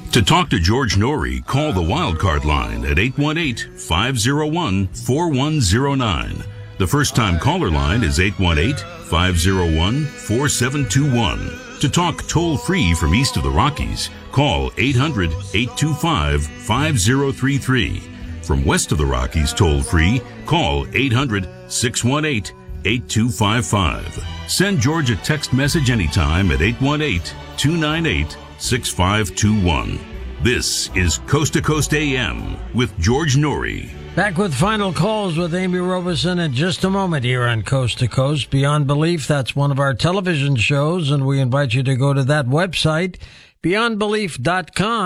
To talk to George Norrie, call the Wildcard line at 818-501-4109. The first-time caller line is 818-501-4721. To talk toll-free from east of the Rockies, call 800-825-5033. From west of the Rockies toll-free, call 800-618-8255. Send George a text message anytime at 818-298-6521. This is Coast to Coast AM with George Norrie. Back with final calls with Amy Robeson in just a moment here on Coast to Coast. Beyond Belief, that's one of our television shows, and we invite you to go to that website, beyondbelief.com.